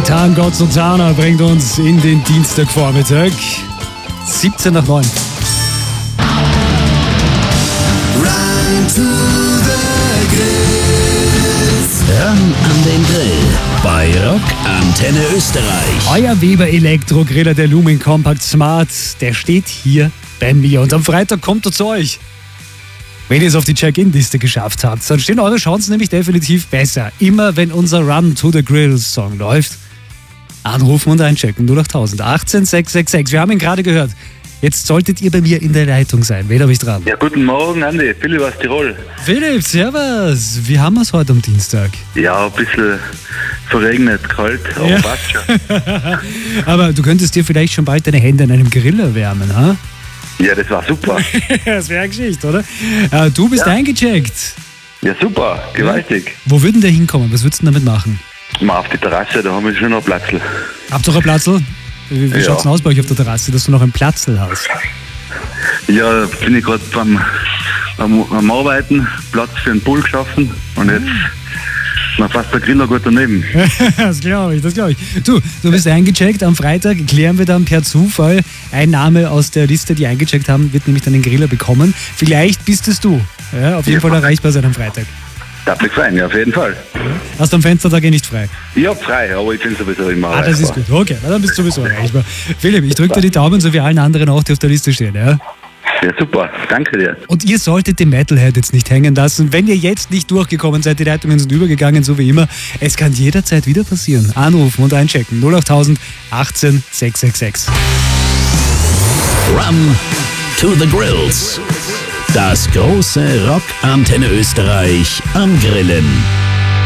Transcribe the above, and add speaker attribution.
Speaker 1: Tango Zuzana bringt uns in den Dienstagvormittag. 17 nach 9.
Speaker 2: Run to the Grills.
Speaker 3: Ran an den Grill bei Rock Antenne Österreich.
Speaker 1: Euer Weber Elektrogriller, der Lumen Compact Smart, der steht hier bei mir. Und am Freitag kommt er zu euch. Wenn ihr es auf die Check-In-Liste geschafft habt, dann stehen eure Chancen nämlich definitiv besser. Immer wenn unser Run to the Grills Song läuft, anrufen und einchecken. 08000 18 666. Wir haben ihn gerade gehört. Jetzt solltet ihr bei mir in der Leitung sein. Wen habe ich dran?
Speaker 4: Ja, guten Morgen, Andi. Philipp aus Tirol.
Speaker 1: Philipp, servus. Wie haben wir es heute am Dienstag?
Speaker 4: Ja, ein bisschen verregnet, kalt, aber
Speaker 1: Ja.
Speaker 4: passt schon.
Speaker 1: Aber du könntest dir vielleicht schon bald deine Hände an einem Grill erwärmen, ha?
Speaker 4: Ja, das war super.
Speaker 1: Das wäre eine Geschichte, oder? Du bist
Speaker 4: Ja.
Speaker 1: eingecheckt.
Speaker 4: Ja, super, gewaltig.
Speaker 1: Wo würden der hinkommen? Was würdest du damit machen?
Speaker 4: Mal auf die Terrasse, da haben wir schon noch Platzl.
Speaker 1: Habt ihr auch ein Platzl? Wie
Speaker 4: Ja.
Speaker 1: schaut's denn aus bei euch auf der Terrasse, dass du noch ein Platzl hast?
Speaker 4: Ja, bin ich gerade am Arbeiten, Platz für einen Pool geschaffen und jetzt na, fast der Griller gut daneben.
Speaker 1: Das glaube ich. Du bist eingecheckt. Am Freitag klären wir dann per Zufall. Ein Name aus der Liste, die eingecheckt haben, wird nämlich dann den Griller bekommen. Vielleicht bist es du. Ja, auf jeden Fall erreichbar sein am Freitag.
Speaker 4: Darf ich sein, ja, auf jeden Fall.
Speaker 1: Hast du am Fenstertag nicht frei?
Speaker 4: Ich hab frei, aber ich bin sowieso immer
Speaker 1: Ah, das ist
Speaker 4: erreichbar.
Speaker 1: gut. Okay, na, dann bist du sowieso erreichbar. Philipp, ich drücke dir die Daumen, so wie allen anderen auch, die auf der Liste stehen. Ja?
Speaker 4: Ja, super, danke dir.
Speaker 1: Und ihr solltet den Metalhead jetzt nicht hängen lassen. Wenn ihr jetzt nicht durchgekommen seid, die Leitungen sind übergegangen, so wie immer. Es kann jederzeit wieder passieren. Anrufen und einchecken. 08000 18 666.
Speaker 3: Run to the Grills. Das große Rock Antenne Österreich am Grillen.